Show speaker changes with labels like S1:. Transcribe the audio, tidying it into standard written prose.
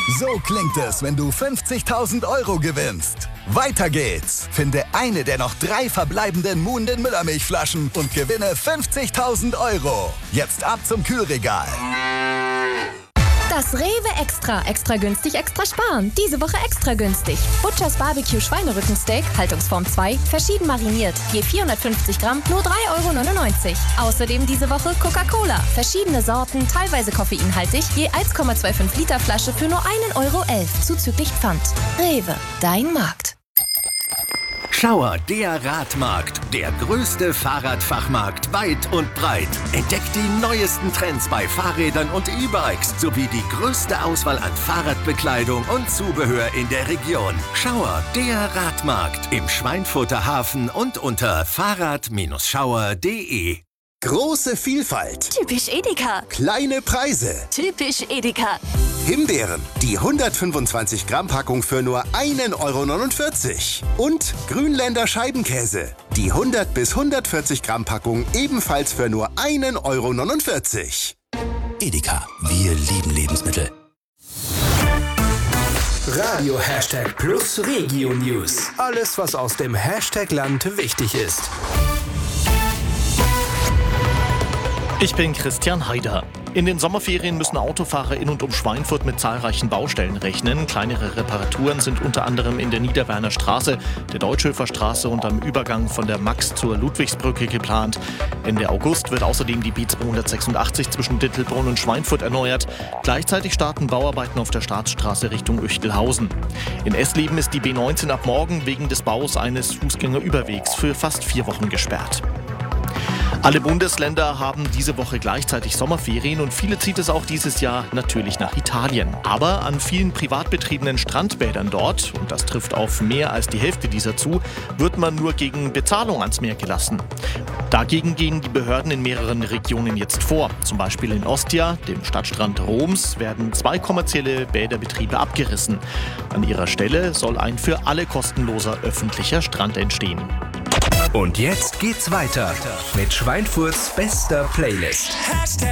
S1: So klingt es, wenn du 50.000 Euro gewinnst. Weiter geht's. Finde eine der noch 3 verbleibenden Moon den Müllermilchflaschen und gewinne 50.000 Euro. Jetzt ab zum Kühlregal.
S2: Das Rewe Extra. Extra günstig, extra sparen. Diese Woche extra günstig. Butchers Barbecue Schweinerückensteak, Haltungsform 2, verschieden mariniert. Je 450 Gramm, nur 3,99 Euro. Außerdem diese Woche Coca-Cola. Verschiedene Sorten, teilweise koffeinhaltig. Je 1,25 Liter Flasche für nur 1,11 Euro. Zuzüglich Pfand. Rewe, dein Markt.
S3: Schauer, der Radmarkt, der größte Fahrradfachmarkt weit und breit. Entdeckt die neuesten Trends bei Fahrrädern und E-Bikes sowie die größte Auswahl an Fahrradbekleidung und Zubehör in der Region. Schauer, der Radmarkt im Schweinfurter Hafen und unter fahrrad-schauer.de.
S4: Große Vielfalt.
S5: Typisch Edeka.
S4: Kleine Preise.
S5: Typisch Edeka.
S4: Himbeeren, die 125 Gramm Packung für nur 1,49 Euro. Und Grünländer Scheibenkäse, die 100 bis 140 Gramm Packung ebenfalls für nur 1,49 Euro.
S6: Edeka, wir lieben Lebensmittel.
S7: Radio #Plus Regio News. Alles, was aus dem Hashtag-Land wichtig ist.
S8: Ich bin Christian Haider. In den Sommerferien müssen Autofahrer in und um Schweinfurt mit zahlreichen Baustellen rechnen. Kleinere Reparaturen sind unter anderem in der Niederwerner Straße, der Deutschhöfer Straße und am Übergang von der Max zur Ludwigsbrücke geplant. Ende August wird außerdem die B 286 zwischen Dittelbrunn und Schweinfurt erneuert. Gleichzeitig starten Bauarbeiten auf der Staatsstraße Richtung Uechtelhausen. In Essleben ist die B19 ab morgen wegen des Baus eines Fußgängerüberwegs für fast 4 Wochen gesperrt. Alle Bundesländer haben diese Woche gleichzeitig Sommerferien und viele zieht es auch dieses Jahr natürlich nach Italien. Aber an vielen privat betriebenen Strandbädern dort, und das trifft auf mehr als die Hälfte dieser zu, wird man nur gegen Bezahlung ans Meer gelassen. Dagegen gehen die Behörden in mehreren Regionen jetzt vor. Zum Beispiel in Ostia, dem Stadtstrand Roms, werden 2 kommerzielle Bäderbetriebe abgerissen. An ihrer Stelle soll ein für alle kostenloser öffentlicher Strand entstehen.
S7: Und jetzt geht's weiter mit Schweinfurts bester Playlist.